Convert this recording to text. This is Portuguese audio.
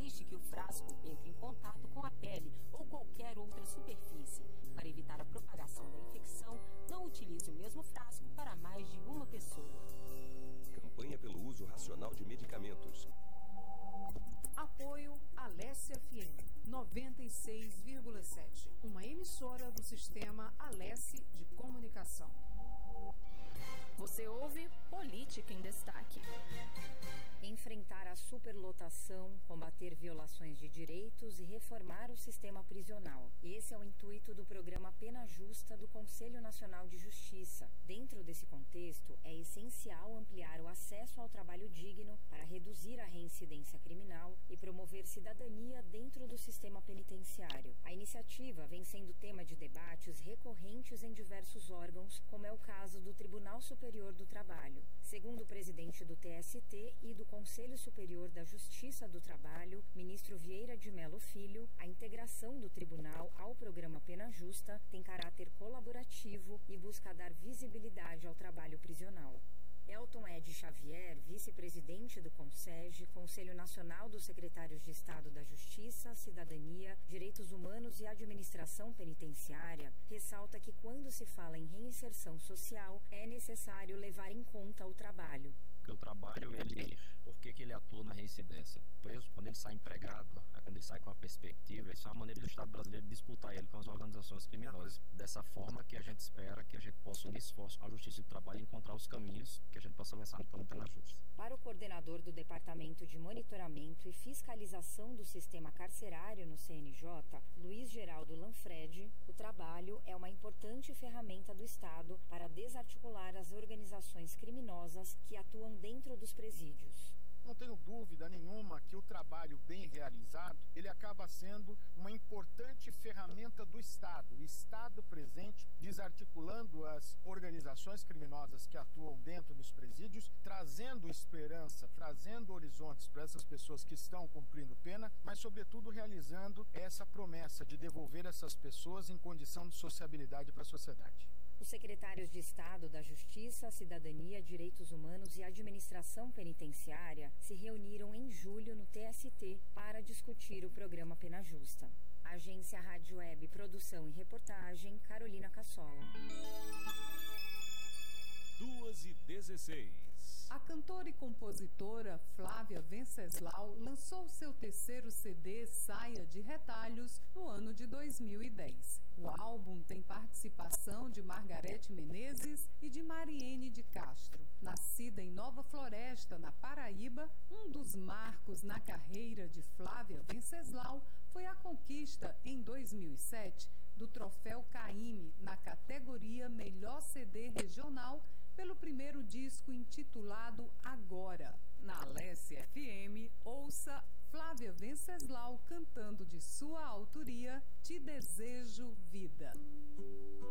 deixe que o frasco entre em contato com a pele ou qualquer outra superfície. Para evitar a propagação da infecção, não utilize o mesmo frasco para mais de uma pessoa. Campanha pelo uso racional de medicamentos. Apoio Alesse FM 96,7, uma emissora do sistema Alesse de Comunicação. Você ouve Política em Destaque. Enfrentar a superlotação, combater violações de direitos e reformar o sistema prisional. Esse é o intuito do programa Pena Justa do Conselho Nacional de Justiça. Dentro desse contexto, é essencial ampliar o acesso ao trabalho digno para reduzir a reincidência criminal e promover cidadania dentro do sistema penitenciário. A iniciativa vem sendo tema de debates recorrentes em diversos órgãos, como é o caso do Tribunal Superior do Trabalho. Segundo o presidente do TST e do Conselho Superior da Justiça do Trabalho, ministro Vieira de Mello Filho, a integração do tribunal ao programa Pena Justa tem caráter colaborativo e busca dar visibilidade ao trabalho prisional. Elton Ed Xavier, vice-presidente do CONSEG, Conselho Nacional dos Secretários de Estado da Justiça, Cidadania, Direitos Humanos e Administração Penitenciária, ressalta que quando se fala em reinserção social, é necessário levar em conta o trabalho. Porque o trabalho, por que ele atua na reincidência? Preso, quando ele sai empregado, quando ele sai com a perspectiva, isso é uma maneira do Estado brasileiro de disputar ele com as organizações criminosas. Dessa forma que a gente espera que a gente possa unir esforço com a Justiça do Trabalho e encontrar os caminhos que a gente possa avançar no plano Pena Justa. Para o coordenador do Departamento de Monitoramento e Fiscalização do Sistema Carcerário no CNJ, Luiz Geraldo Lanfredi, o trabalho é uma importante ferramenta do Estado para desarticular as organizações criminosas que atuam dentro dos presídios. Não tenho dúvida nenhuma que o trabalho bem realizado, ele acaba sendo uma importante ferramenta do Estado. O Estado presente, desarticulando as organizações criminosas que atuam dentro dos presídios, trazendo esperança, trazendo horizontes para essas pessoas que estão cumprindo pena, mas sobretudo realizando essa promessa de devolver essas pessoas em condição de sociabilidade para a sociedade. Os secretários de Estado da Justiça, Cidadania, Direitos Humanos e Administração Penitenciária se reuniram em julho no TST para discutir o programa Pena Justa. Agência Rádio Web, Produção e Reportagem, Carolina Cassola. 2h16. A cantora e compositora Flávia Venceslau lançou seu terceiro CD, Saia de Retalhos, no ano de 2010. O álbum tem participação de Margarete Menezes e de Mariene de Castro. Nascida em Nova Floresta, na Paraíba, um dos marcos na carreira de Flávia Venceslau foi a conquista, em 2007, do Troféu Caymmi na categoria Melhor CD Regional pelo primeiro disco intitulado Agora. Na Alesse FM, ouça Flávia Venceslau cantando de sua autoria Te Desejo Vida.